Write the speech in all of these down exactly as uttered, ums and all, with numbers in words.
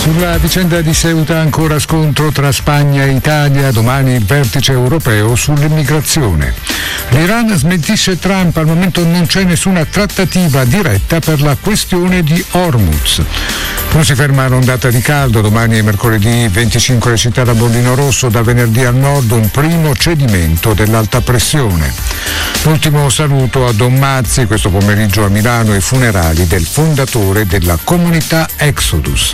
Sulla vicenda di Ceuta ancora scontro tra Spagna e Italia, domani il vertice europeo sull'immigrazione. L'Iran smentisce Trump, al momento non c'è nessuna trattativa diretta per la questione di Hormuz. Non si ferma l'ondata di caldo, domani è mercoledì venticinque le città da bollino rosso, da venerdì al nord un primo cedimento dell'alta pressione. L'ultimo saluto a Don Mazzi, questo pomeriggio a Milano i funerali del fondatore della comunità Exodus.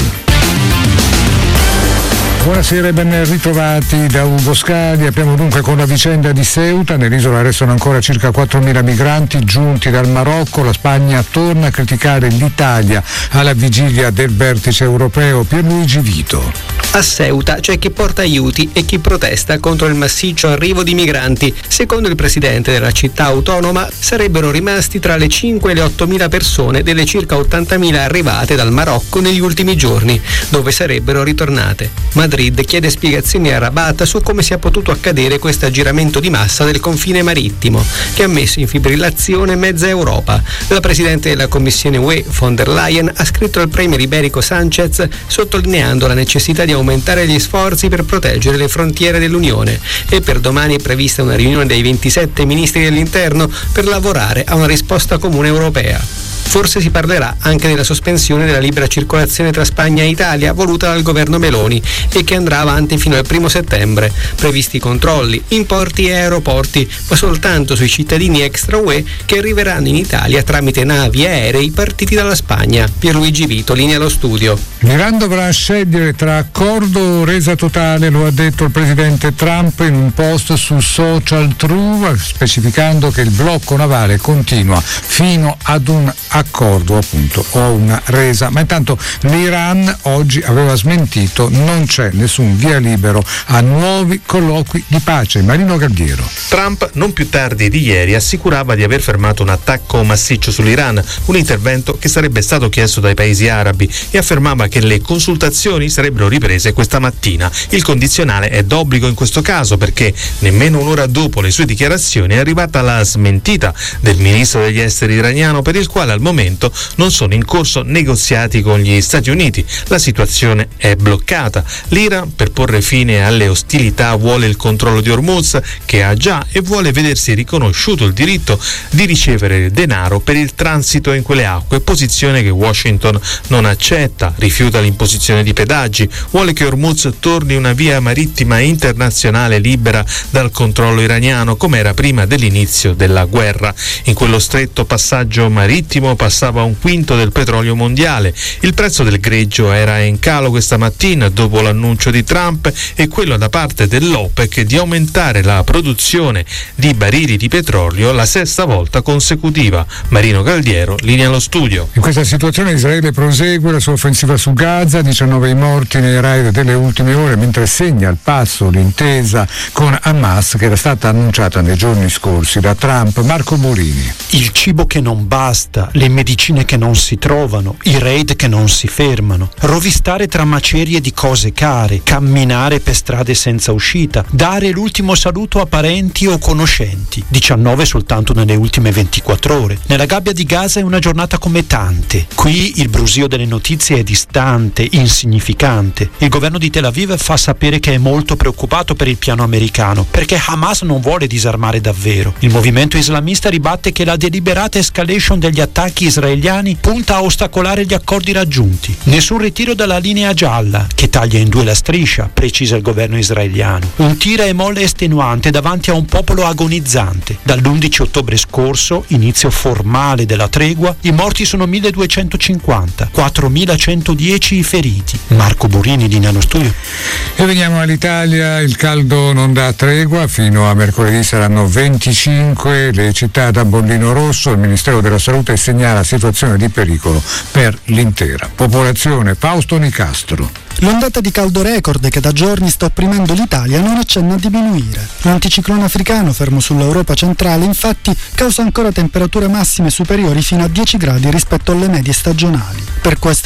Buonasera e ben ritrovati da Ugo Scali. Apriamo dunque con la vicenda di Ceuta. Nell'isola restano ancora circa quattromila migranti giunti dal Marocco. La Spagna torna a criticare l'Italia alla vigilia del vertice europeo. Pierluigi Vito. A Ceuta c'è chi porta aiuti e chi protesta contro il massiccio arrivo di migranti. Secondo il presidente della città autonoma sarebbero rimasti tra le cinque e le ottomila persone delle circa ottantamila arrivate dal Marocco negli ultimi giorni, dove sarebbero ritornate. Madrid chiede spiegazioni a Rabat su come sia potuto accadere questo aggiramento di massa del confine marittimo, che ha messo in fibrillazione mezza Europa. La presidente della Commissione U E, von der Leyen, ha scritto al premier iberico Sánchez sottolineando la necessità di aumentare gli sforzi per proteggere le frontiere dell'Unione, e per domani è prevista una riunione dei ventisette ministri dell'interno per lavorare a una risposta comune europea. Forse si parlerà anche della sospensione della libera circolazione tra Spagna e Italia voluta dal governo Meloni e che andrà avanti fino al primo settembre. Previsti controlli in porti e aeroporti, ma soltanto sui cittadini extra U E che arriveranno in Italia tramite navi e aerei partiti dalla Spagna. Pierluigi Vito, linea allo studio. L'Iran dovrà scegliere tra accordo o resa totale, lo ha detto il presidente Trump in un post su Social True, specificando che il blocco navale continua fino ad un accordo appunto o una resa. Ma intanto l'Iran oggi aveva smentito, non c'è nessun via libero a nuovi colloqui di pace. Marino Galdiero. Trump non più tardi di ieri assicurava di aver fermato un attacco massiccio sull'Iran, un intervento che sarebbe stato chiesto dai paesi arabi, e affermava che le consultazioni sarebbero riprese questa mattina. Il condizionale è d'obbligo in questo caso perché nemmeno un'ora dopo le sue dichiarazioni è arrivata la smentita del ministro degli esteri iraniano, per il quale al momento non sono in corso negoziati con gli Stati Uniti. La situazione è bloccata. L'Iran, per porre fine alle ostilità, vuole il controllo di Hormuz, che ha già, e vuole vedersi riconosciuto il diritto di ricevere denaro per il transito in quelle acque, posizione che Washington non accetta. Rifiuta l'imposizione di pedaggi, vuole che Hormuz torni una via marittima internazionale libera dal controllo iraniano, come era prima dell'inizio della guerra. In quello stretto passaggio marittimo passava un quinto del petrolio mondiale. Il prezzo del greggio era in calo questa mattina dopo l'annuncio di Trump e quello da parte dell'OPEC di aumentare la produzione di barili di petrolio la sesta volta consecutiva. Marino Galdiero, linea allo studio. In questa situazione Israele prosegue la sua offensiva su Gaza, diciannove i morti nei raid delle ultime ore, mentre segna al passo l'intesa con Hamas che era stata annunciata nei giorni scorsi da Trump. Marco Borini. Il cibo che non basta, le medicine che non si trovano, i raid che non si fermano, rovistare tra macerie di cose care, camminare per strade senza uscita, dare l'ultimo saluto a parenti o conoscenti, diciannove soltanto nelle ultime ventiquattro ore. Nella gabbia di Gaza è una giornata come tante. Qui il brusio delle notizie è distante, insignificante. Il governo di Tel Aviv fa sapere che è molto preoccupato per il piano americano, perché Hamas non vuole disarmare davvero. Il movimento islamista ribatte che la deliberata escalation degli attacchi israeliani punta a ostacolare gli accordi raggiunti. Nessun ritiro dalla linea gialla, che taglia in due la striscia, precisa il governo israeliano. Un tira e molla estenuante davanti a un popolo agonizzante. Dall'undici ottobre scorso, inizio formale della tregua, i morti sono milleduecentocinquanta, quattromilacentodieci i feriti. Marco Borini, linea allo studio. E veniamo all'Italia, il caldo non dà tregua, fino a mercoledì saranno venticinque le città da bollino rosso. Il Ministero della Salute segnala situazione di pericolo per l'intera popolazione. Fausto Nicastro. L'ondata di caldo record che da giorni sta opprimendo l'Italia non accenna a diminuire. L'anticiclone africano, fermo sull'Europa centrale, infatti, causa ancora temperature massime superiori fino a dieci gradi rispetto alle medie stagionali. Per queste